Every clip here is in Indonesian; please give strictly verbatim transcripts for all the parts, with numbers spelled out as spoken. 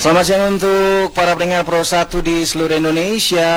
Selamat siang untuk para pendengar Pro satu di seluruh Indonesia.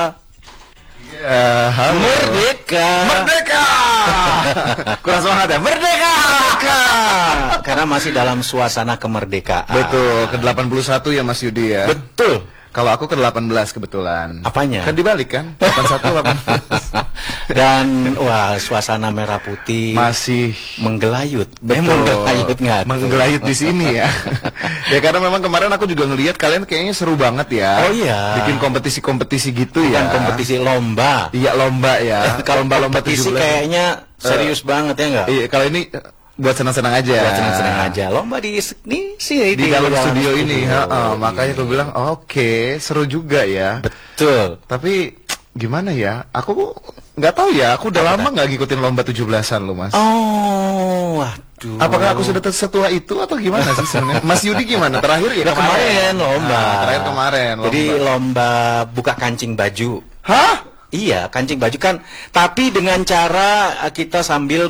Ya, halo. Merdeka. Merdeka. Kurang semangat ya. Merdeka. Merdeka. Karena masih dalam suasana kemerdekaan. Betul, ke delapan puluh satu ya Mas Yudi ya. Betul. Kalau aku ke delapan belas kebetulan. Apanya? Kan dibalik kan? delapan puluh satu delapan belas. Dan wah, suasana merah putih masih menggelayut. Betul. Eh, menggelayut nggak? Menggelayut di sini ya. Ya karena memang kemarin aku juga ngelihat kalian kayaknya seru banget ya. Oh iya. Bikin kompetisi-kompetisi gitu Bukan ya. kompetisi lomba. Iya lomba ya. Kalau lomba-lomba kompetisi kayaknya serius uh, banget ya enggak? Iya, kalau ini buat senang-senang aja. Buat senang-senang aja. Lomba di ini sih di, di dalam studio, studio ini. Oh, ha, makanya aku bilang, oke, okay, seru juga ya. Betul. Tapi gimana ya? Aku nggak tahu ya. Aku udah Apa lama nggak ngikutin lomba tujuh belasan loh, Mas. Oh, waduh. Apakah aku sudah setua itu atau gimana sih sebenarnya? Mas Yudi gimana? Terakhir ya kemarin, kemarin lomba. Nah, terakhir kemarin. Lomba. Jadi lomba buka kancing baju. Hah? Iya, kancing baju kan, tapi dengan cara kita sambil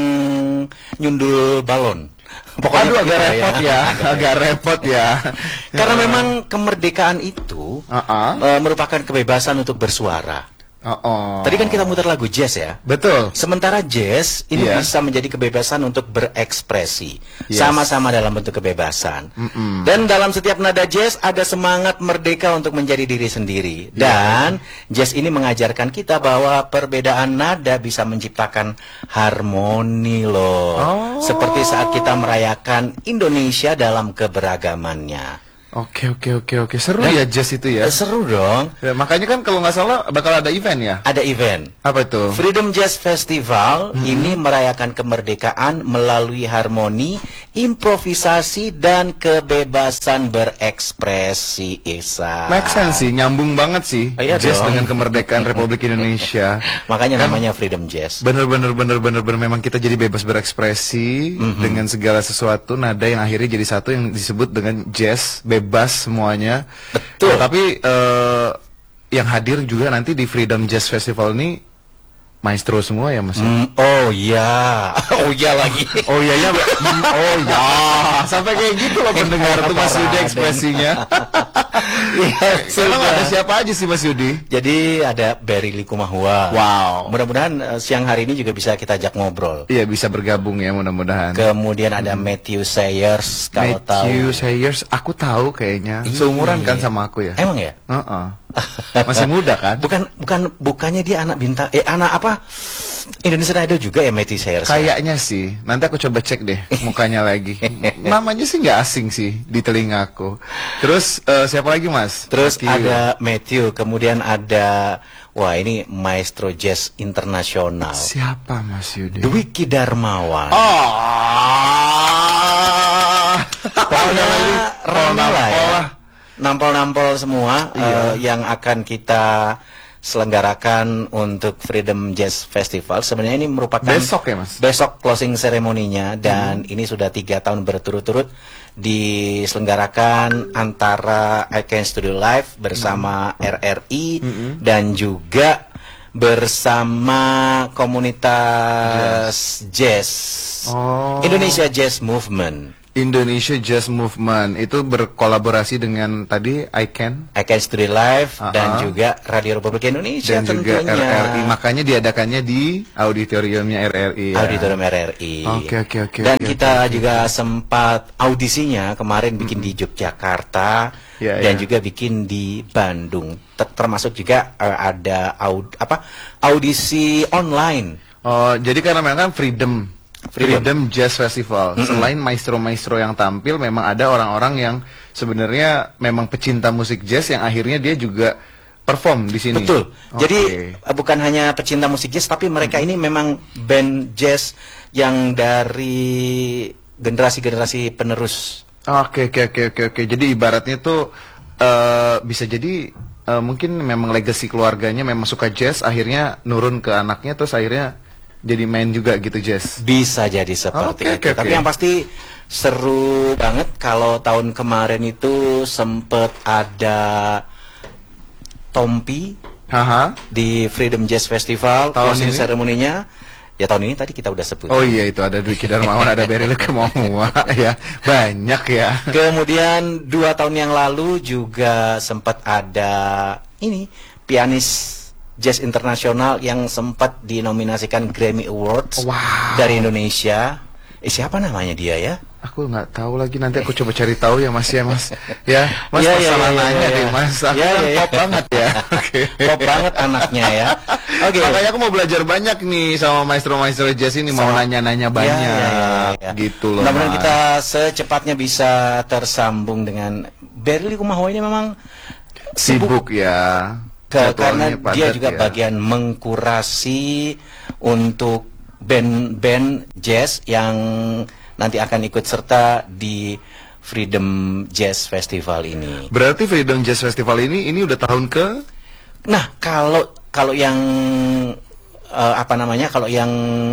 menyundul balon. Pokoknya Aduh, agak repot ya, ya. agak repot ya. Karena memang kemerdekaan itu uh -uh. Uh, merupakan kebebasan untuk bersuara. Oh, oh. Tadi kan kita muter lagu jazz ya. Betul. Sementara jazz ini yeah. bisa menjadi kebebasan untuk berekspresi. Sama-sama yes. dalam bentuk kebebasan. Mm -mm. Dan dalam setiap nada jazz ada semangat merdeka untuk menjadi diri sendiri. Dan yeah. jazz ini mengajarkan kita bahwa perbedaan nada bisa menciptakan harmoni loh. Oh. Seperti saat kita merayakan Indonesia dalam keberagamannya. Oke oke oke oke seru nah, ya jazz itu ya. Seru dong. Ya, makanya kan kalau nggak salah bakal ada event ya. Ada event. Apa itu? Freedom Jazz Festival hmm. ini merayakan kemerdekaan melalui harmoni, improvisasi dan kebebasan berekspresi. Isa. Make sense sih, nyambung banget sih. Oh, iya jazz dong. Dengan kemerdekaan Republik Indonesia. Makanya kan, namanya Freedom Jazz. Bener bener bener bener bener memang kita jadi bebas berekspresi mm-hmm. dengan segala sesuatu nada yang akhirnya jadi satu yang disebut dengan jazz. Bebas semuanya. Betul. Nah, tapi uh, yang hadir juga nanti di Freedom Jazz Festival ini maestro semua ya Mas? Mm, oh iya, oh iya lagi. Oh iya ya, mm, oh ya, sampai kayak gitu loh pendengar tuh Mas Yudi ekspresinya. Iya, sekarang ada siapa aja sih Mas Yudi? Jadi ada Berry Likumahua. Wow. Mudah-mudahan uh, siang hari ini juga bisa kita ajak ngobrol. Iya bisa bergabung ya mudah-mudahan. Kemudian ada hmm. Matthew Sayers. Kalau Matthew tahu. Sayers, aku tahu kayaknya. Iyi. Seumuran kan sama aku ya? Emang ya? Uh-uh. Masih muda kan? Bukan bukan bukannya dia anak bintang eh anak apa? Indonesian Idol juga ya Matthew Sayers. Kayaknya sih. Nanti aku coba cek deh mukanya lagi. Namanya sih nggak asing sih di telingaku. Terus uh, siapa lagi Mas? Terus Matthew. ada Matthew, kemudian ada wah ini maestro jazz internasional. Siapa Mas Yudi? Dwiki Darmawan. Oh. Pokoknya ramai lah ya. Nampol-nampol semua iya. uh, yang akan kita selenggarakan untuk Freedom Jazz Festival. Sebenarnya ini merupakan besok ya Mas? Besok closing ceremoninya dan hmm. ini sudah tiga tahun berturut-turut diselenggarakan antara Icon Studio Live bersama hmm. R R I hmm. dan juga bersama komunitas jazz, jazz. Oh. Indonesia Jazz Movement. Indonesia Jazz Movement itu berkolaborasi dengan tadi Icon, Icon Studio Live uh -huh. dan juga Radio Republik Indonesia dan tentunya. Juga R R I. Makanya diadakannya di auditoriumnya R R I. Ya? Auditorium R R I. Oke oke oke. Dan okay, kita okay, juga okay. sempat audisinya kemarin bikin mm -hmm. di Yogyakarta yeah, dan yeah. juga bikin di Bandung. Termasuk juga uh, ada aud apa audisi online. Oh jadi karena memang kan Freedom. Freedom. Freedom Jazz Festival. Mm-hmm. Selain maestro-maestro yang tampil, memang ada orang-orang yang sebenarnya memang pecinta musik jazz yang akhirnya dia juga perform di sini. Betul. Okay. Jadi bukan hanya pecinta musik jazz, tapi mereka mm-hmm. ini memang band jazz yang dari generasi-generasi penerus. Oke, oke, oke, oke, oke. Jadi ibaratnya tuh uh, bisa jadi uh, mungkin memang legacy keluarganya memang suka jazz, akhirnya nurun ke anaknya, terus akhirnya jadi main juga gitu jazz. Bisa jadi seperti okay, itu. Okay, Tapi okay. yang pasti seru banget kalau tahun kemarin itu sempet ada Tompi Aha. di Freedom Jazz Festival, closing ceremony-nya Ya tahun ini tadi kita udah sebut. Oh iya, itu ada Dwiki Darmawan, ada Beril Kemomua, ya banyak ya. Kemudian dua tahun yang lalu juga sempat ada ini pianis jazz internasional yang sempat dinominasikan Grammy Awards Wow. dari Indonesia. Eh, siapa namanya dia ya? Aku nggak tahu lagi, nanti aku coba cari tahu ya Mas ya Mas. Ya, Mas Ya, ya, masalah ya, nanya ya, deh ya. Mas. Aku Ya, kan ya, ya. pop banget ya. Oke. Pop banget anaknya ya. Oke. Makanya aku mau belajar banyak nih sama maestro-maestro jazz ini, mau Sama- nanya-nanya Ya, banyak. ya, ya, ya. Gitu loh. Mudah-mudahan Mas. kita secepatnya bisa tersambung dengan Berli Kumahawa ini memang sibuk ya. Ke, karena Jadwalnya dia padat juga ya. bagian mengkurasi untuk band-band jazz yang nanti akan ikut serta di Freedom Jazz Festival ini. Berarti Freedom Jazz Festival ini ini udah tahun ke? Nah, kalau kalau yang eh, apa namanya? Kalau yang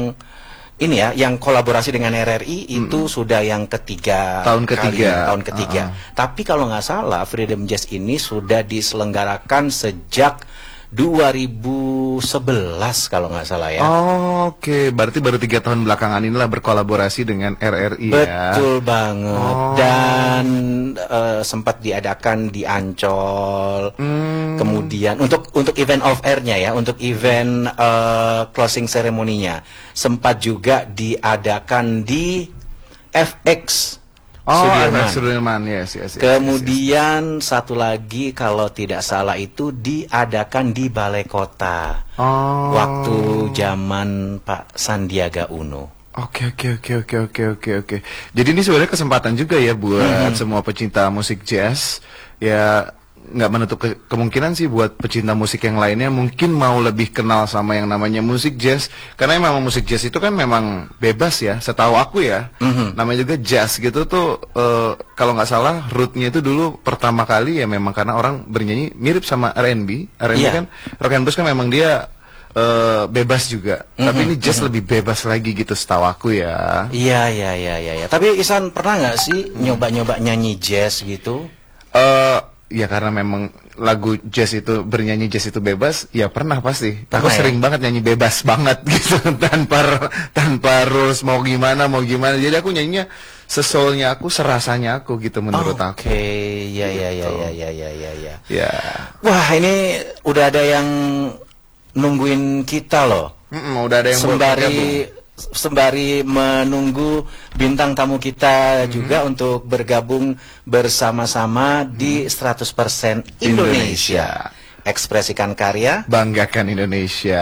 ini ya, yang kolaborasi dengan R R I itu sudah yang ketiga Tahun kali, ketiga. tahun ketiga. Uh-uh. Tapi kalau nggak salah, Freedom Jazz ini sudah diselenggarakan sejak dua ribu sebelas kalau nggak salah ya. Oh, Oke, berarti baru tiga tahun belakangan inilah berkolaborasi dengan R R I ya. Betul banget. Oh. Dan eh, sempat diadakan di Ancol. Hmm. Kemudian untuk untuk event off air-nya ya, untuk event eh, closing ceremony-nya sempat juga diadakan di F X Oh, Sudirman. F X Sudirman, yes, yes, yes, Kemudian satu lagi kalau tidak salah itu diadakan di Balai Kota. yes, yes. Oh. Waktu zaman Pak Sandiaga Uno. Oke, oke, oke, oke, oke, oke, oke. Jadi ini sebenarnya kesempatan juga ya buat semua pecinta musik jazz. Ya nggak menutup ke- kemungkinan sih buat pecinta musik yang lainnya mungkin mau lebih kenal sama yang namanya musik jazz, karena memang musik jazz itu kan memang bebas ya, setahu aku ya. Mhm. Namanya juga jazz gitu tuh, eh, kalau nggak salah rootnya itu dulu pertama kali ya memang karena orang bernyanyi mirip sama R and B. R and B Iya. kan, rock and blues kan memang dia eh, bebas juga, tapi ini jazz lebih bebas lagi gitu setahu aku ya. Iya, iya, iya, iya. iya. Tapi Isan pernah nggak sih nyoba-nyoba nyanyi jazz gitu? Eh ya karena memang lagu jazz itu, bernyanyi jazz itu bebas, ya pernah pasti. Pernah Aku ya? sering banget nyanyi bebas banget gitu, tanpa tanpa rules mau gimana mau gimana. Jadi aku nyanyinya sesolnya aku, serasanya aku gitu menurut Oke, aku. ya, ya, ya, Gitu. ya, ya, ya, ya, ya. Ya. Wah, ini udah ada yang nungguin kita loh. Mm-mm, udah ada yang buat Sembari bergabung. sembari menunggu bintang tamu kita juga untuk bergabung bersama-sama di seratus persen Indonesia. Ekspresikan karya. Banggakan Indonesia.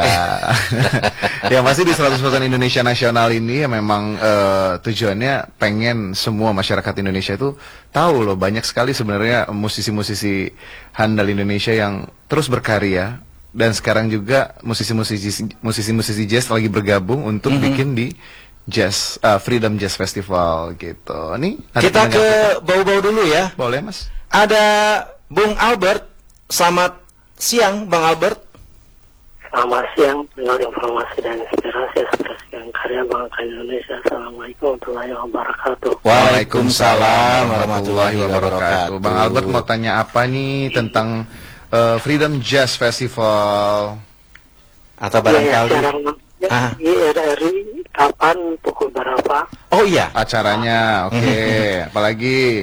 Ya pasti di seratus persen Indonesia Nasional ini ya memang eh, tujuannya pengen semua masyarakat Indonesia itu tahu loh, banyak sekali sebenarnya musisi-musisi handal Indonesia yang terus berkarya, dan sekarang juga musisi-musisi musisi-musisi jazz lagi bergabung untuk bikin di Jazz eh, Freedom Jazz Festival gitu. Nih ada Kita pendengar ke kita. bau-bau dulu ya. Boleh Mas? Ada Bung Albert. Selamat siang, Bang Albert. Selamat siang, dengan informasi dan inspirasi ekspresikan karya bangsa Indonesia. Assalamualaikum warahmatullahi wabarakatuh. Waalaikumsalam warahmatullahi wabarakatuh. Bang Albert mau tanya apa nih tentang eh, Freedom Jazz Festival? Atau Ya, barangkali sekarang Ah. di R R I kapan, pukul berapa? Oh iya. Acaranya, oke. Apalagi?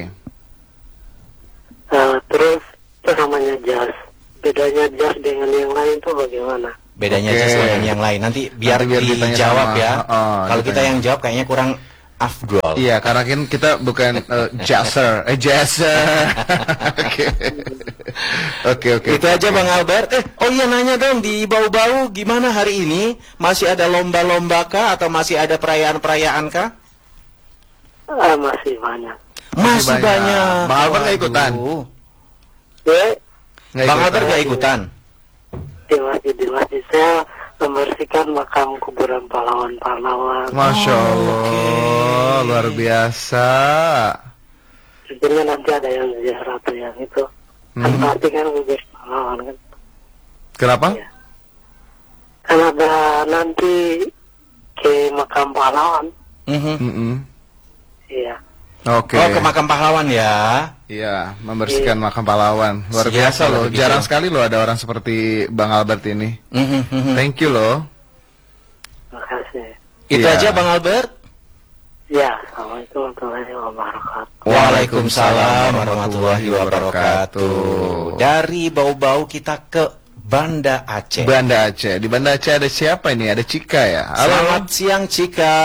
Eh, terus itu namanya jazz. Bedanya jazz dengan yang lain tuh bagaimana? Bedanya Oke. jazz dengan yang lain. Nanti biar, Nanti biar ditanya dijawab sama- ya. Heeh, Kalau kita ditanya. yang jawab kayaknya kurang afdol. Iya, karena kan kita bukan eh, jazzer, eh jazzer. Oke, oke, oke. Itu aja Bang Albert. Eh, oh iya nanya dong di bau-bau gimana hari ini? Masih ada lomba-lomba kah atau masih ada perayaan-perayaan kah? Ah, masih banyak. Masih, banyak. banyak. Bang Albert nggak ikutan? Waduh. Ya, Nggak Bang ikutan. Albert nggak ikutan? di masjid di masjid saya membersihkan makam kuburan pahlawan-pahlawan. Masya Allah, Oke. luar biasa. Intinya nanti ada yang ziarah tuh yang itu. Kan Mhm. pasti kan kubur pahlawan kan. Kenapa? Iya. Kan ada nanti ke makam pahlawan. Mhm. Mm-mm. Iya. Oke. Oh, ke makam pahlawan ya. Iya, membersihkan makam pahlawan. Luar Siap, biasa kalau loh. begitu. Jarang sekali loh ada orang seperti Bang Albert ini. Mhm, mhm. Thank you loh. Makasih. Itu Iya. aja Bang Albert. Ya, Assalamualaikum warahmatullahi wabarakatuh. Waalaikumsalam warahmatullahi wabarakatuh. Dari bau-bau kita ke Banda Aceh. Banda Aceh. Di Banda Aceh ada siapa ini? Ada Cika ya? Halo. Selamat siang Cika.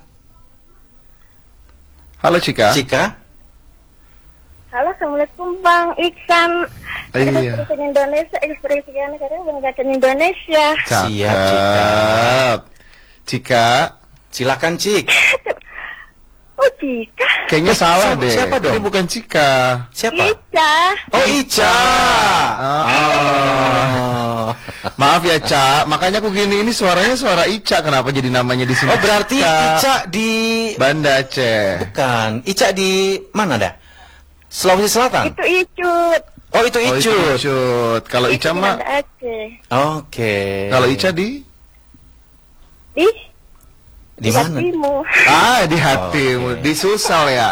Halo Cika. Cika. Halo, Assalamualaikum Bang Iksan. Iya. Ekspresi Indonesia, ekspresi negara banggakan Indonesia. Siap, Cika. Cakep. Cika. Silakan Cik. Oh, Cika. Kayaknya Eh, salah siapa- deh. siapa dong? Ini bukan Cika. Siapa? Ica. Oh Ica. Ah. Oh. Maaf ya, Ca. Makanya aku gini, ini suaranya suara Ica. Kenapa jadi namanya di sini? Oh berarti Ica di Banda Aceh. bukan. Ica di mana dah? Sulawesi Selatan. Itu Icut. Oh itu Oh, itu Icut. Icut. Kalau Ica Itu mah, Banda Aceh. Oke. kalau Ica di Di? Di mana? hatimu. ah di hatimu, Oke. di Sulsel ya.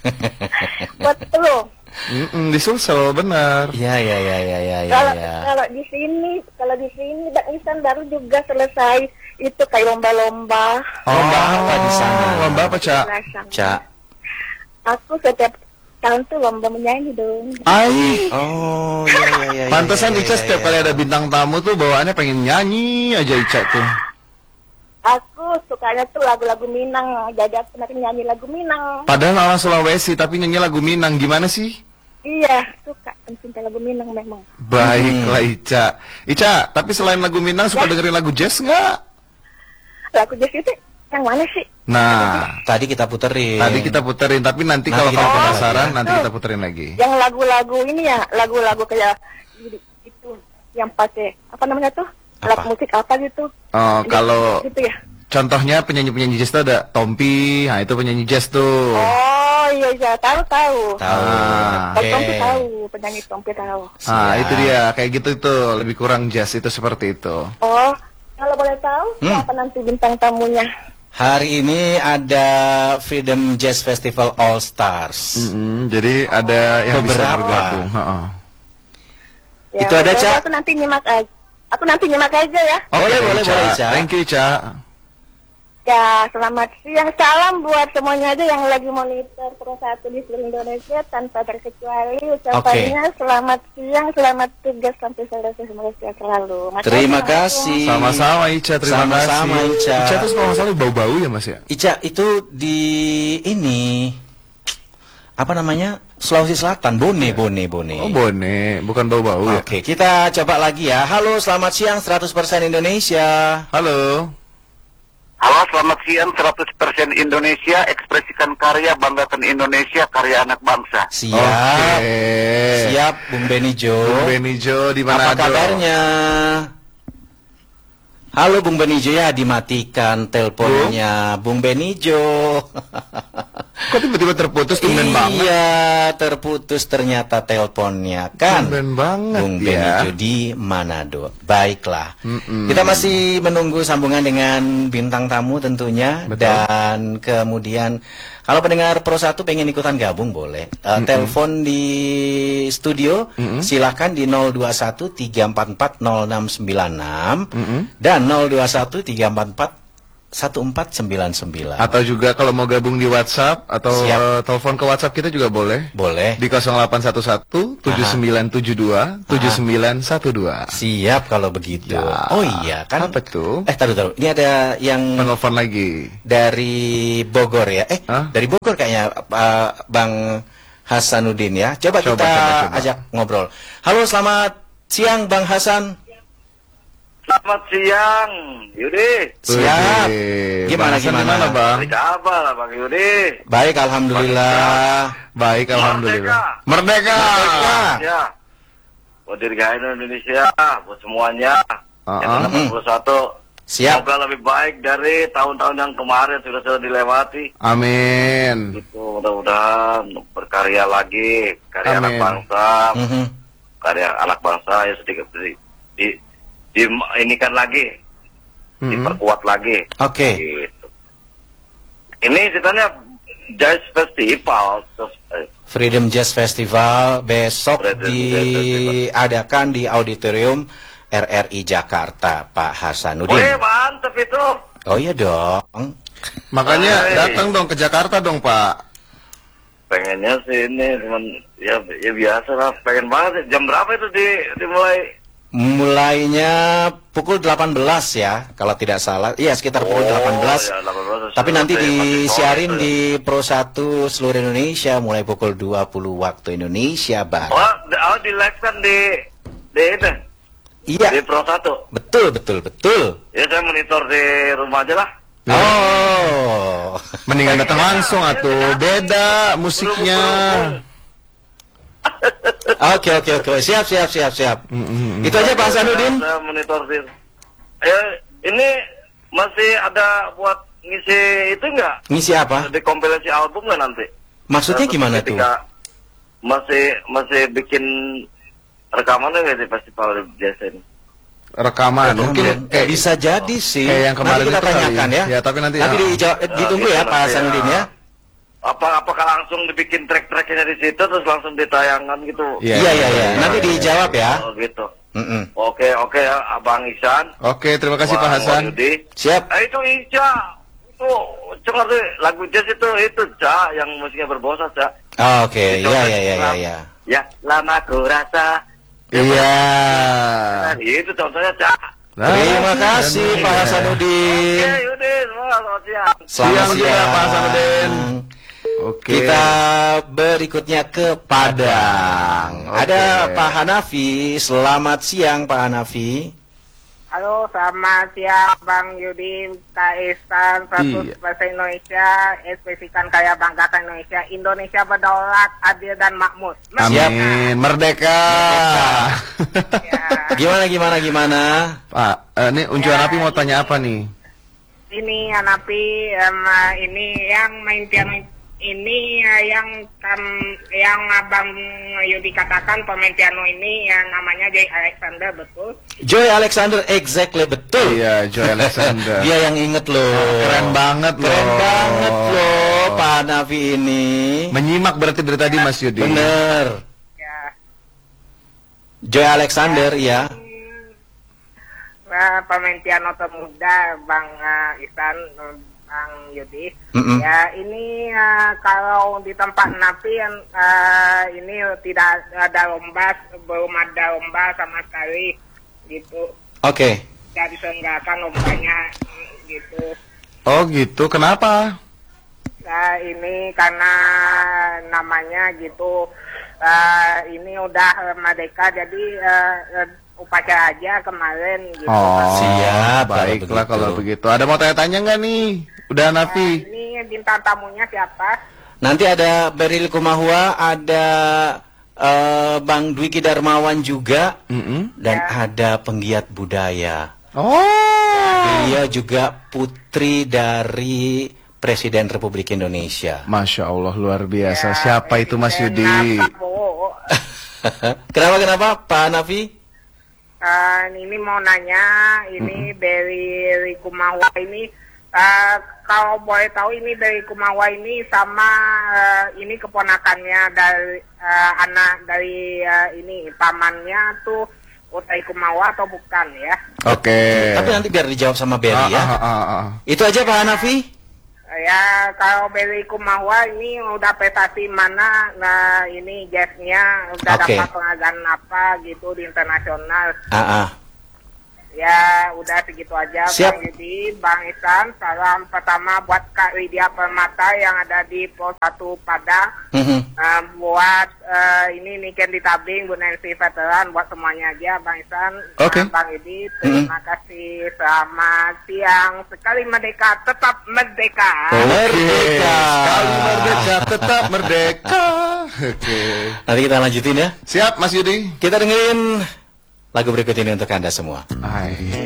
Betul. Mm-mm, di Sulsel benar. Ya ya ya ya ya ya. Kalau ya. kalau di sini, kalau di sini Bang Iksan baru juga selesai itu kayak lomba-lomba. Lomba apa di sana? Lomba apa, Ca? Ca. Aku setiap tahun tuh lomba menyanyi dong. Ai. Oh ya ya ya. Pantesan ya, ya, Ica ya, setiap ya. kali ada bintang tamu tuh bawaannya pengen nyanyi aja Ica tuh. Aku sukanya tuh lagu-lagu Minang, jadi aku nanti nyanyi lagu Minang. Padahal orang Sulawesi tapi nyanyi lagu Minang, gimana sih? Iya, suka pencinta lagu Minang memang. Baiklah Ica. Ica, tapi selain lagu Minang suka Ya. dengerin lagu jazz nggak? Lagu jazz itu yang mana sih? Nah, Tadi kita puterin. tadi kita puterin, tapi nanti Nanti kalau kita kamu puterin penasaran, lagi. nanti kita puterin lagi. Yang lagu-lagu ini ya, lagu-lagu kayak gitu- itu yang pakai apa namanya tuh? Apa? Alat musik apa gitu? Oh, kalau gitu ya. contohnya penyanyi-penyanyi jazz tuh ada Tompi, nah itu penyanyi jazz tuh. Oh iya iya, tahu tahu. Tahu. Ah. Kalau Oke. Tompi tahu, penyanyi Tompi tahu. Ah, Siap. itu dia, kayak gitu itu, lebih kurang jazz itu seperti itu. Oh, kalau boleh tahu Hmm. siapa nanti bintang tamunya? Hari ini ada Freedom Jazz Festival All Stars. Mm-mm, jadi ada yang bisa Beberapa. bergabung. Heeh. Itu ada, boleh, Ca? Aku nanti nyimak aja. Aku nanti nyimak aja ya. Boleh, Oke, boleh, Ica. boleh, Ica. Thank you, Ica. Ya, selamat siang. Salam buat semuanya aja yang lagi monitor Pro satu di seluruh Indonesia tanpa terkecuali. Ucapannya selamat siang, selamat tugas sampai selesai, semoga sehat selalu. Makasih, Terima Assalamualaikum. kasih. Sama-sama Ica, terima Sama-sama, kasih. Ica. Ica tuh kalau nggak salah bau-bau ya Mas ya? Ica itu di ini apa namanya? Sulawesi Selatan, Bone, Bone, Bone. Oh Bone, bukan bau-bau ya? Oke, kita coba lagi ya. Halo, selamat siang seratus persen Indonesia. Halo. Halo, selamat siang seratus persen Indonesia, ekspresikan karya, banggakan Indonesia, karya anak bangsa. Siap. Oke. Siap, Bung Beni Jo. Bung Benijo di mana? Apa kabarnya? Halo Bung Benijo, ya dimatikan teleponnya Bung Benijo. Kok tiba-tiba terputus tumben banget? Iya, terputus ternyata teleponnya kan. Tumben banget Bung ya. Benijo di Manado. Baiklah. Kita masih menunggu sambungan dengan bintang tamu tentunya. Betul. Dan kemudian kalau pendengar Pro satu pengen ikutan gabung boleh. Eh, Telepon di studio silakan di nol dua satu tiga empat empat nol enam sembilan enam dan nol dua satu tiga empat empat satu empat sembilan sembilan. Atau juga kalau mau gabung di WhatsApp atau Siap. eh, telepon ke WhatsApp kita juga boleh. Boleh. Di nol delapan satu satu tujuh sembilan tujuh dua tujuh sembilan satu dua. Siap kalau begitu. Ya. Oh iya kan. Apa tuh? Eh taruh taruh. Ini ada yang Menelpon lagi. dari Bogor ya. Eh Hah? dari Bogor kayaknya uh, Bang Hasanuddin ya. Coba, Coba, kita coba, coba. ajak ngobrol. Halo, selamat siang Bang Hasan. Selamat siang, Yudi. Siap. Wih, Gimana, Bang Hasan gimana? gimana, Bang? Apa kabar, Bang Yudi? Baik, alhamdulillah. Baik, alhamdulillah. Merdeka. Merdeka. Ya, buat dirgahayu Indonesia, buat semuanya. Ah, Yang ah. enam puluh satu. Siap. Semoga lebih baik dari tahun-tahun yang kemarin sudah sudah dilewati. Amin. Itu mudah-mudahan berkarya lagi, karya Amin. anak bangsa, Mhm. karya anak bangsa ya sedikit di, di, di ini kan lagi, Mhm. diperkuat lagi. Oke. Gitu. Ini ceritanya Jazz Festival, terus, eh, Freedom Jazz Festival besok Freedom Jazz diadakan di auditorium R R I Jakarta, Pak Hasanuddin. wih mantep itu. Oh iya dong. Makanya Hai. datang dong ke Jakarta dong, Pak. Pengennya sih ini, cuman ya, ya biasa lah. Pengen banget. Jam berapa itu di dimulai? Mulainya pukul delapan belas ya, kalau tidak salah. Iya, sekitar pukul delapan belas. ya, delapan belas. Tapi nanti Masih disiarin sore itu ya. di Pro satu seluruh Indonesia mulai pukul dua puluh waktu Indonesia Barat. Oh, di- oh di live kan di di itu, Iya, di Pro satu. betul, betul, betul. Ya saya monitor di rumah aja lah. Oh. Mendingan datang langsung atuh. Beda musiknya. Oke, oke, oke. Siap, siap, siap, siap. Itu aja Pak Hasanuddin. Saya monitor di. Eh, ini masih ada buat ngisi itu enggak? Ngisi apa? Di kompilasi album nggak nanti? Maksudnya Terus gimana tuh? ketika Masih masih bikin rekaman nggak di festival jazz ini? Rekaman mungkin Eh, bisa jadi sih. kayak yang kemarin nanti kita itu kali. tanyakan ya. Ya, tapi nanti- nanti ah. dijawab- eh, ditunggu Oke, ya Pak nanti, Hasanuddin ya. Apa apakah langsung dibikin track-tracknya di situ terus langsung ditayangkan gitu? Iya, Iya, iya, iya. Nanti dijawab ya. Oh gitu. Mm-mm. Oke oke ya, Abang Ihsan. Oke, terima kasih Pak Bang Hasan. Wahyudi. Siap. Eh, itu Ica. Itu coba deh lagu jazz itu itu Ca yang musiknya berbosa Ca. Oh, Oke, Itu iya, kan iya, iya, iya, lam- iya. Ya, lama ku rasa. Iya. Nah, itu contohnya Ca. Nah, Terima kasih iya. Pak Hasanuddin. Oke, yaudah, semua selamat siang. Selamat Siang juga, siang. Pak Hasanuddin. Oke. Kita berikutnya ke Padang. Oke. Ada Pak Hanafi. Selamat siang Pak Hanafi. Halo, selamat siang Bang Yudi, Kak Ihsan, seratus persen Indonesia, ekspresikan karya banggakan Indonesia, Indonesia berdaulat, adil dan makmur. Amin. Merdeka. Ya, Gimana gimana gimana? Pak, eh, ini Unjuan Ya, Api mau tanya apa nih? ini Hanapi, em, ini yang main piano ini eh, yang kam- yang Abang Yudi katakan pemain piano ini yang namanya Jay Alexander, betul? Joy Alexander, exactly, betul. Iya, Joy Alexander. Dia yang inget loh. Keren banget loh. Keren banget loh Pak Hanafi ini. Menyimak berarti dari tadi Mas Yudi. Bener. Ya. Joy Alexander, ya. Nah, pemain piano termuda Bang uh, Ihsan, uh, Bang Yudi. Mm-mm. Ya, ini uh, kalau di tempat Napi yang uh, ini tidak ada lomba, belum ada lomba sama sekali gitu. Oke. Tidak diselenggarakan lombanya gitu. Oh gitu, kenapa? Nah, ini karena namanya gitu, uh, ini udah merdeka, jadi uh, uh, upacara aja kemarin gitu. Oh, Siap, kalau baiklah begitu. kalau begitu. Ada mau tanya-tanya nggak nih? Udah Nah, Nafi? ini bintang tamunya siapa? Nanti ada Beril Kumahua, ada eh, Bang Dwiki Darmawan juga, Mm-mm. dan Ya. ada penggiat budaya. Oh, Dia juga putri dari Presiden Republik Indonesia. Masya Allah luar biasa. Ya, Siapa itu Mas Presiden Yudi? Prabowo. Kenapa kenapa Pak Hanafi? Uh, ini mau nanya, ini dari Rikumawa ini, uh, kalau boleh tahu ini dari Kumawa ini sama uh, ini keponakannya dari uh, anak dari uh, ini pamannya tuh Utai Kumawa atau bukan ya? Oke. Tapi nanti biar dijawab sama Berry Ah, ya. ah, ah, ah. Itu aja Pak Hanafi. Ya, kalau Berry Kumawa ini udah prestasi mana, nah ini jazznya udah Oke. dapat penghargaan apa gitu di internasional. Ah, ah. Ya, udah segitu aja. Siap. Bang Yudi, Bang Ihsan, salam pertama buat Kak Widya Permata yang ada di Pro satu Padang. Mhm. Eh, buat eh, ini Niken di Tabing, Bu Nancy Veteran, buat semuanya aja, Bang Ihsan. Oke. Eh, Bang Yudi, terima kasih. Selamat siang. Sekali merdeka, tetap merdeka. Merdeka. Sekali merdeka, tetap merdeka. Oke. Nanti kita lanjutin ya. Siap Mas Yudi? Kita dengerin lagu berikut ini untuk Anda semua. Hai.